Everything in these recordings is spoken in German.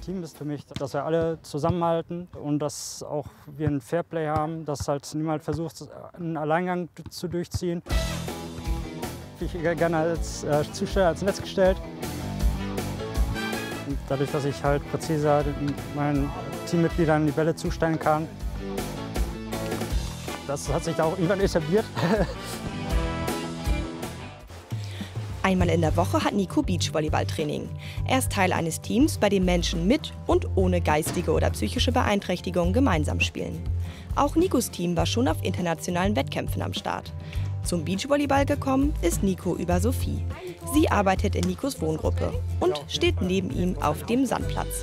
Team ist für mich, dass wir alle zusammenhalten und dass auch wir ein Fairplay haben, dass halt niemand versucht, einen Alleingang zu durchziehen. Ich bin gerne als Zusteller ans Netz gestellt. Und dadurch, dass ich halt präziser meinen Teammitgliedern die Bälle zustellen kann, das hat sich da auch irgendwann etabliert. Einmal in der Woche hat Nico Beachvolleyballtraining. Er ist Teil eines Teams, bei dem Menschen mit und ohne geistige oder psychische Beeinträchtigung gemeinsam spielen. Auch Nikos Team war schon auf internationalen Wettkämpfen am Start. Zum Beachvolleyball gekommen ist Nico über Sophie. Sie arbeitet in Nikos Wohngruppe und steht neben ihm auf dem Sandplatz.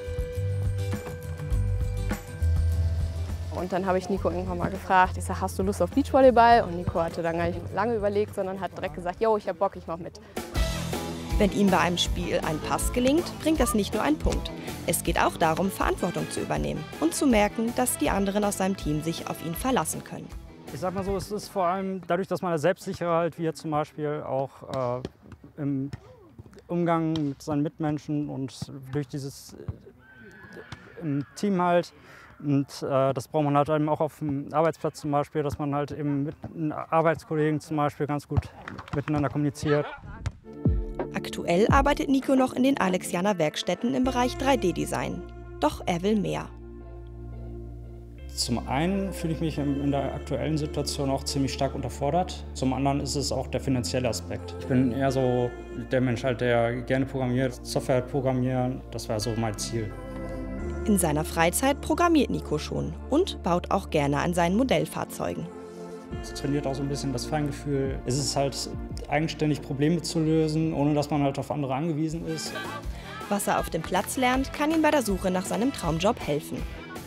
Und dann habe ich Nico irgendwann mal gefragt, ich sage, hast du Lust auf Beachvolleyball? Und Nico hatte dann gar nicht lange überlegt, sondern hat direkt gesagt, yo, ich habe Bock, ich mache mit. Wenn ihm bei einem Spiel ein Pass gelingt, bringt das nicht nur einen Punkt. Es geht auch darum, Verantwortung zu übernehmen und zu merken, dass die anderen aus seinem Team sich auf ihn verlassen können. Ich sag mal so, es ist vor allem dadurch, dass man selbstsicherer halt wird, zum Beispiel auch im Umgang mit seinen Mitmenschen und durch dieses im Team halt. Und das braucht man halt eben auch auf dem Arbeitsplatz zum Beispiel, dass man halt eben mit Arbeitskollegen zum Beispiel ganz gut miteinander kommuniziert. Aktuell arbeitet Nico noch in den Alexianer Werkstätten im Bereich 3D-Design. Doch er will mehr. Zum einen fühle ich mich in der aktuellen Situation auch ziemlich stark unterfordert. Zum anderen ist es auch der finanzielle Aspekt. Ich bin eher so der Mensch, halt, der gerne programmiert, Software programmieren, das wäre so mein Ziel. In seiner Freizeit programmiert Nico schon und baut auch gerne an seinen Modellfahrzeugen. Es trainiert auch so ein bisschen das Feingefühl. Es ist halt eigenständig Probleme zu lösen, ohne dass man halt auf andere angewiesen ist. Was er auf dem Platz lernt, kann ihm bei der Suche nach seinem Traumjob helfen.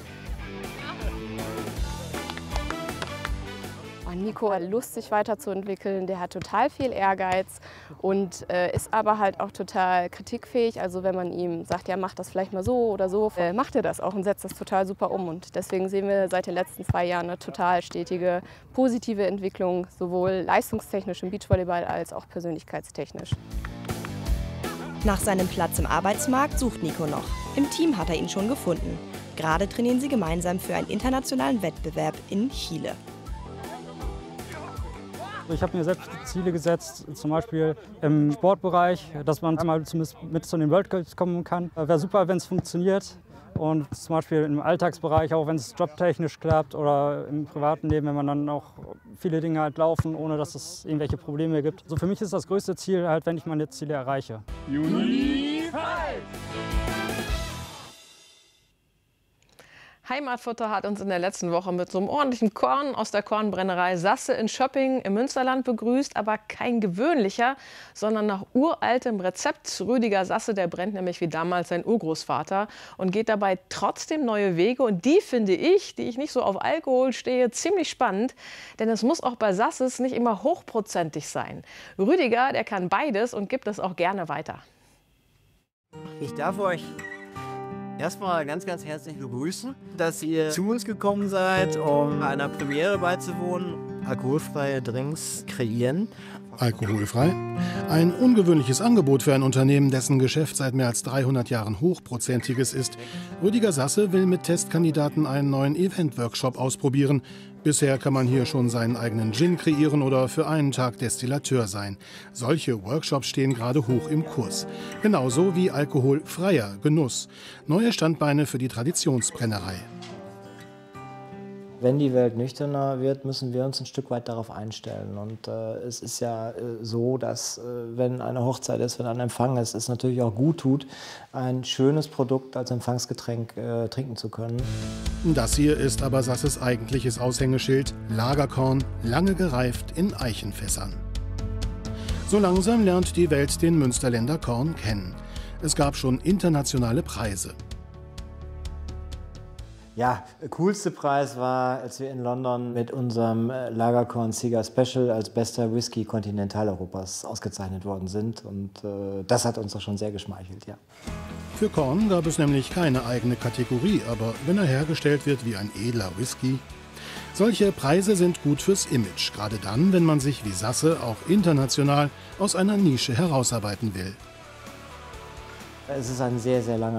Nico hat Lust, sich weiterzuentwickeln, der hat total viel Ehrgeiz und ist aber halt auch total kritikfähig. Also wenn man ihm sagt, ja mach das vielleicht mal so oder so, macht er das auch und setzt das total super um. Und deswegen sehen wir seit den letzten 2 Jahren eine total stetige, positive Entwicklung, sowohl leistungstechnisch im Beachvolleyball als auch persönlichkeitstechnisch. Nach seinem Platz im Arbeitsmarkt sucht Nico noch. Im Team hat er ihn schon gefunden. Gerade trainieren sie gemeinsam für einen internationalen Wettbewerb in Chile. Ich habe mir selbst Ziele gesetzt, zum Beispiel im Sportbereich, dass man einmal zumindest mit zu den World Cups kommen kann. Wäre super, wenn es funktioniert. Und zum Beispiel im Alltagsbereich, auch wenn es jobtechnisch klappt oder im privaten Leben, wenn man dann auch viele Dinge halt laufen, ohne dass es irgendwelche Probleme gibt. Also für mich ist das größte Ziel halt, wenn ich meine Ziele erreiche. Heimatfutter hat uns in der letzten Woche mit so einem ordentlichen Korn aus der Kornbrennerei Sasse in Schöpping im Münsterland begrüßt, aber kein gewöhnlicher, sondern nach uraltem Rezept. Rüdiger Sasse, der brennt nämlich wie damals sein Urgroßvater und geht dabei trotzdem neue Wege. Und die finde ich, die ich nicht so auf Alkohol stehe, ziemlich spannend, denn es muss auch bei Sasses nicht immer hochprozentig sein. Rüdiger, der kann beides und gibt es auch gerne weiter. Ich darf euch erstmal ganz, ganz herzlich begrüßen, dass ihr zu uns gekommen seid, um einer Premiere beizuwohnen. Alkoholfreie Drinks kreieren. Alkoholfrei? Ein ungewöhnliches Angebot für ein Unternehmen, dessen Geschäft seit mehr als 300 Jahren hochprozentiges ist. Rüdiger Sasse will mit Testkandidaten einen neuen Event-Workshop ausprobieren. Bisher kann man hier schon seinen eigenen Gin kreieren oder für einen Tag Destillateur sein. Solche Workshops stehen gerade hoch im Kurs. Genauso wie alkoholfreier Genuss. Neue Standbeine für die Traditionsbrennerei. Wenn die Welt nüchterner wird, müssen wir uns ein Stück weit darauf einstellen. Und es ist ja so, dass wenn eine Hochzeit ist, wenn ein Empfang ist, es natürlich auch gut tut, ein schönes Produkt als Empfangsgetränk trinken zu können. Das hier ist aber Sasses eigentliches Aushängeschild: Lagerkorn, lange gereift in Eichenfässern. So langsam lernt die Welt den Münsterländer Korn kennen. Es gab schon internationale Preise. Ja, der coolste Preis war, als wir in London mit unserem Lagerkorn Sieger Special als bester Whisky Kontinentaleuropas ausgezeichnet worden sind. Und das hat uns doch schon sehr geschmeichelt, ja. Für Korn gab es nämlich keine eigene Kategorie, aber wenn er hergestellt wird wie ein edler Whisky. Solche Preise sind gut fürs Image, gerade dann, wenn man sich wie Sasse auch international aus einer Nische herausarbeiten will. Es ist ein sehr, sehr langer